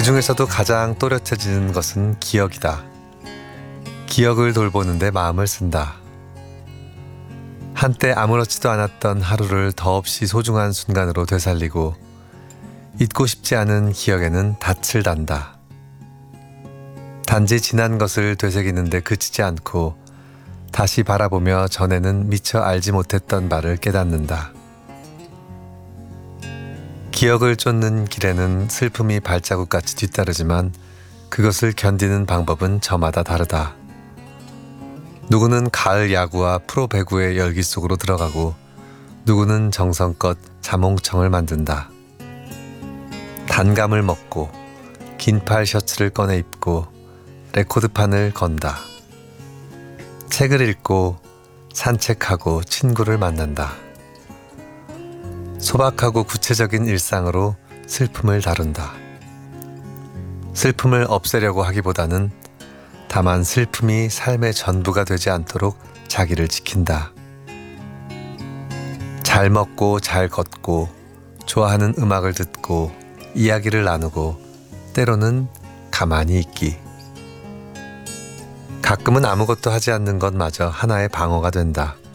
그 중에서도 가장 또렷해지는 것은 기억이다. 기억을 돌보는데 마음을 쓴다. 한때 아무렇지도 않았던 하루를 더없이 소중한 순간으로 되살리고 잊고 싶지 않은 기억에는 닻을 단다. 단지 지난 것을 되새기는데 그치지 않고 다시 바라보며 전에는 미처 알지 못했던 바를 깨닫는다. 기억을 쫓는 길에는 슬픔이 발자국같이 뒤따르지만 그것을 견디는 방법은 저마다 다르다. 누구는 가을 야구와 프로 배구의 열기 속으로 들어가고 누구는 정성껏 자몽청을 만든다. 단감을 먹고 긴팔 셔츠를 꺼내 입고 레코드판을 건다. 책을 읽고 산책하고 친구를 만난다. 소박하고 구체적인 일상으로 슬픔을 다룬다. 슬픔을 없애려고 하기보다는 다만 슬픔이 삶의 전부가 되지 않도록 자기를 지킨다. 잘 먹고 잘 걷고 좋아하는 음악을 듣고 이야기를 나누고 때로는 가만히 있기. 가끔은 아무것도 하지 않는 것마저 하나의 방어가 된다.